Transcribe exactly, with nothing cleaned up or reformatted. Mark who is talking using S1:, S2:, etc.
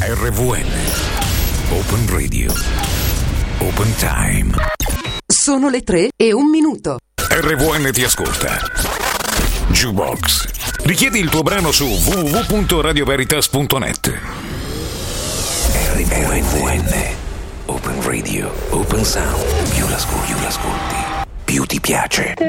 S1: R V N Open Radio Open Time.
S2: Sono le tre e un minuto.
S1: R V N ti ascolta. Jukebox. Richiedi il tuo brano su w w w punto radio veritas punto net. R V N Open Radio Open Sound. Più l'ascolti, più l'ascolti, più ti piace.